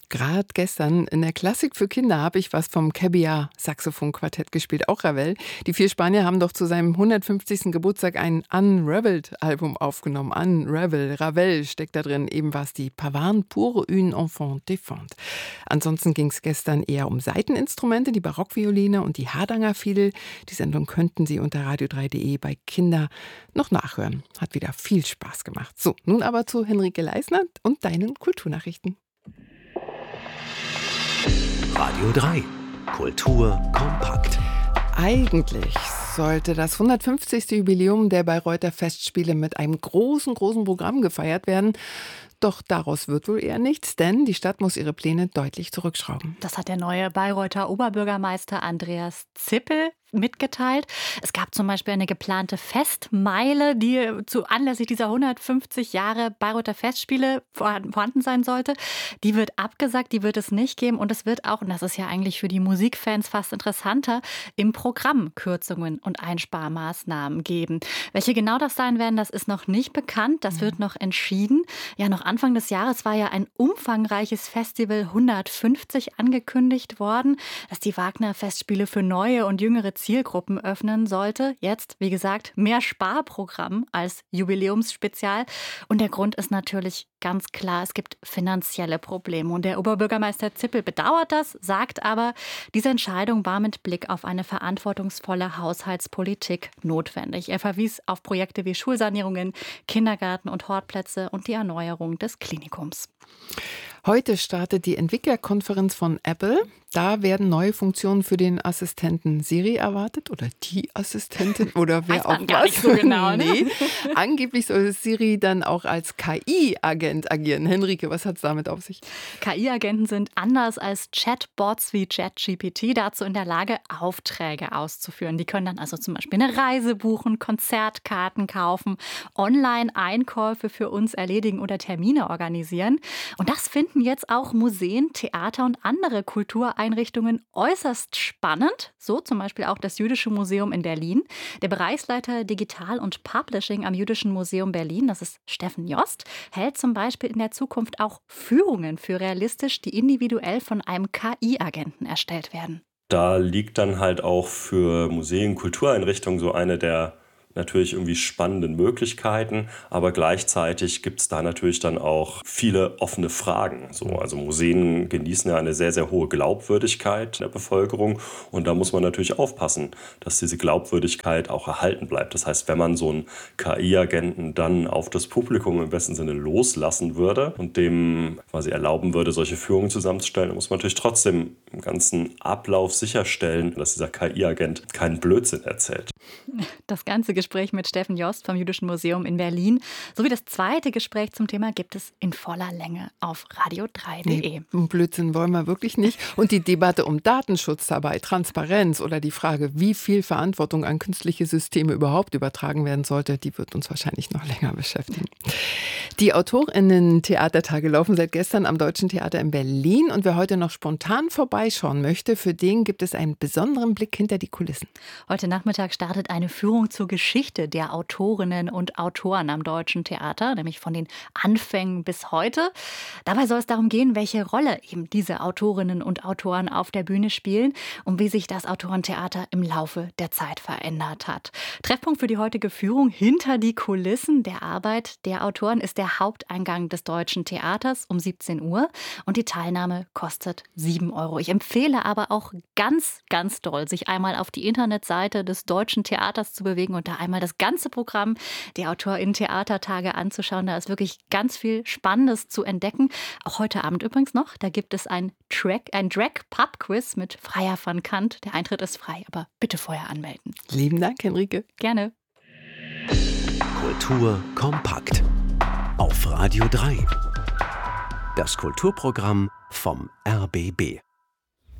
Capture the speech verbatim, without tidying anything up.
Gerade gestern in der Klassik für Kinder habe ich was vom Cabiar Saxophonquartett gespielt, auch Ravel. Die vier Spanier haben doch zu seinem hundertfünfzigsten Geburtstag ein Unraveled-Album aufgenommen. Unravel, Ravel steckt da drin, eben war es die Pavane pour une enfant défunte. Ansonsten ging es gestern eher um Saiteninstrumente, die Barockvioline und die Hardanger Fiedel. Die Sendung könnten Sie unter radio drei punkt de bei Kinder noch nachhören. Hat wieder viel Spaß gemacht. So, nun aber zu Henrike Leisner und deinen Kulturnachrichten. Radio drei. Kultur kompakt. Eigentlich sollte das hundertfünfzigste Jubiläum der Bayreuther Festspiele mit einem großen, großen Programm gefeiert werden. Doch daraus wird wohl eher nichts, denn die Stadt muss ihre Pläne deutlich zurückschrauben. Das hat der neue Bayreuther Oberbürgermeister Andreas Zippel mitgeteilt. Es gab zum Beispiel eine geplante Festmeile, die zu anlässlich dieser hundertfünfzig Jahre Bayreuther Festspiele vorhanden sein sollte. Die wird abgesagt, die wird es nicht geben. Und es wird auch, und das ist ja eigentlich für die Musikfans fast interessanter, im Programm Kürzungen und Einsparmaßnahmen geben. Welche genau das sein werden, das ist noch nicht bekannt. Das wird noch entschieden. Ja, noch Anfang des Jahres war ja ein umfangreiches Festival hundertfünfzig angekündigt worden, dass die Wagner-Festspiele für neue und jüngere Zielgruppen öffnen sollte. Jetzt, wie gesagt, mehr Sparprogramm als Jubiläumsspezial. Und der Grund ist natürlich ganz klar, es gibt finanzielle Probleme. Und der Oberbürgermeister Zippel bedauert das, sagt aber, diese Entscheidung war mit Blick auf eine verantwortungsvolle Haushaltspolitik notwendig. Er verwies auf Projekte wie Schulsanierungen, Kindergarten und Hortplätze und die Erneuerung des Klinikums. Heute startet die Entwicklerkonferenz von Apple. Da werden neue Funktionen für den Assistenten Siri erwartet oder die Assistentin oder wer auch gar was. Nicht so genau, ne? Nee. Angeblich soll Siri dann auch als K I-Agent agieren. Henrike, was hat es damit auf sich? K I-Agenten sind anders als Chatbots wie ChatGPT dazu in der Lage, Aufträge auszuführen. Die können dann also zum Beispiel eine Reise buchen, Konzertkarten kaufen, Online-Einkäufe für uns erledigen oder Termine organisieren. Und das finden jetzt auch Museen, Theater und andere Kultureinrichtungen äußerst spannend. So zum Beispiel auch das Jüdische Museum in Berlin. Der Bereichsleiter Digital und Publishing am Jüdischen Museum Berlin, das ist Steffen Jost, hält zum Beispiel in der Zukunft auch Führungen für realistisch, die individuell von einem K I-Agenten erstellt werden. Da liegt dann halt auch für Museen, Kultureinrichtungen so eine der natürlich irgendwie spannenden Möglichkeiten, aber gleichzeitig gibt es da natürlich dann auch viele offene Fragen. So, also Museen genießen ja eine sehr, sehr hohe Glaubwürdigkeit der Bevölkerung und da muss man natürlich aufpassen, dass diese Glaubwürdigkeit auch erhalten bleibt. Das heißt, wenn man so einen K I-Agenten dann auf das Publikum im besten Sinne loslassen würde und dem quasi erlauben würde, solche Führungen zusammenzustellen, dann muss man natürlich trotzdem im ganzen Ablauf sicherstellen, dass dieser K I-Agent keinen Blödsinn erzählt. Das ganze Gespräch mit Steffen Jost vom Jüdischen Museum in Berlin sowie das zweite Gespräch zum Thema gibt es in voller Länge auf radio drei punkt de. Nee, Blödsinn wollen wir wirklich nicht. Und die Debatte um Datenschutz dabei, Transparenz oder die Frage, wie viel Verantwortung an künstliche Systeme überhaupt übertragen werden sollte, die wird uns wahrscheinlich noch länger beschäftigen. Die AutorInnen-Theatertage laufen seit gestern am Deutschen Theater in Berlin und wer heute noch spontan vorbeischauen möchte, für den gibt es einen besonderen Blick hinter die Kulissen. Heute Nachmittag startet eine Führung zur Geschichte der Autorinnen und Autoren am Deutschen Theater, nämlich von den Anfängen bis heute. Dabei soll es darum gehen, welche Rolle eben diese Autorinnen und Autoren auf der Bühne spielen und wie sich das Autorentheater im Laufe der Zeit verändert hat. Treffpunkt für die heutige Führung hinter die Kulissen der Arbeit der Autoren ist der Haupteingang des Deutschen Theaters um siebzehn Uhr und die Teilnahme kostet sieben Euro. Ich empfehle aber auch ganz, ganz doll, sich einmal auf die Internetseite des Deutschen Theaters zu bewegen und da einmal das ganze Programm der AutorInnen-Theatertage anzuschauen. Da ist wirklich ganz viel Spannendes zu entdecken. Auch heute Abend übrigens noch, da gibt es ein Track, ein Drag-Pub-Quiz mit Freya van Kant. Der Eintritt ist frei, aber bitte vorher anmelden. Lieben Dank, Henrike. Gerne. Kultur kompakt. Auf Radio drei. Das Kulturprogramm vom R B B.